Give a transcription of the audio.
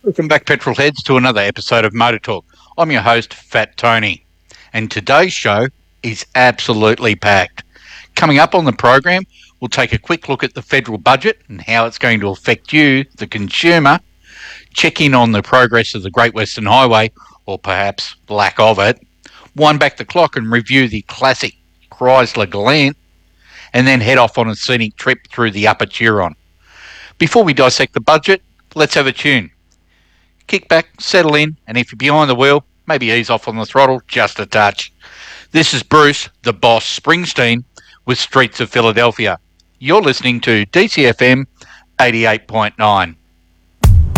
Welcome back, petrol heads, to another episode of Motor Talk. I'm your host, Fat Tony, and today's show is absolutely packed. Coming up on the program, we'll take a quick look at the federal budget and how it's going to affect you, the consumer, check in on the progress of the Great Western Highway, or perhaps lack of it, wind back the clock and review the classic Chrysler Galant, and then head off on a scenic trip through the Upper Turon. Before we dissect the budget, let's have a tune. Kick back, settle in, and if you're behind the wheel, maybe ease off on the throttle just a touch. This is Bruce, the Boss Springsteen, with Streets of Philadelphia. You're listening to DCFM 88.9.